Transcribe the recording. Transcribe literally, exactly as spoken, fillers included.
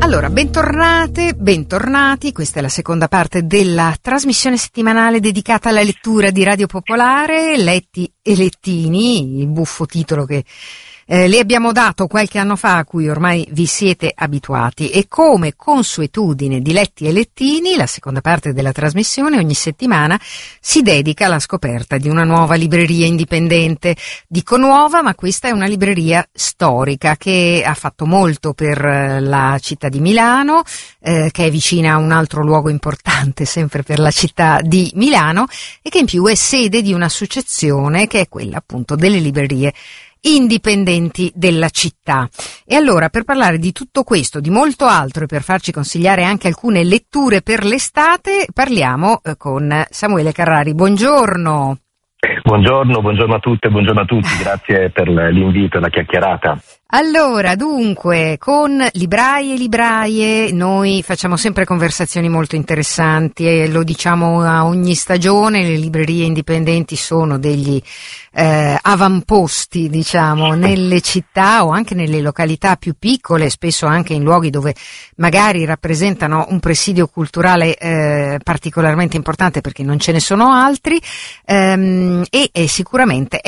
Allora, bentornate, bentornati, questa è la seconda parte della trasmissione settimanale dedicata alla lettura di Radio Popolare, Letti e Lettini, il buffo titolo che eh, le abbiamo dato qualche anno fa, a cui ormai vi siete abituati, e come consuetudine di Letti e Lettini, la seconda parte della trasmissione ogni settimana si dedica alla scoperta di una nuova libreria indipendente. Dico nuova, ma questa è una libreria storica che ha fatto molto per la città di Milano, eh, che è vicina a un altro luogo importante sempre per la città di Milano, e che in più è sede di un'associazione che è quella appunto delle librerie indipendenti della città. E allora, per parlare di tutto questo, di molto altro, e per farci consigliare anche alcune letture per l'estate, parliamo eh, con Samuele Carrari. Buongiorno. Buongiorno, buongiorno a tutte, buongiorno a tutti, grazie per l'invito e la chiacchierata. Allora, dunque, con libraie e libraie noi facciamo sempre conversazioni molto interessanti e lo diciamo a ogni stagione, le librerie indipendenti sono degli eh, avamposti, diciamo, nelle città o anche nelle località più piccole, spesso anche in luoghi dove magari rappresentano un presidio culturale eh, particolarmente importante perché non ce ne sono altri, ehm, e, e sicuramente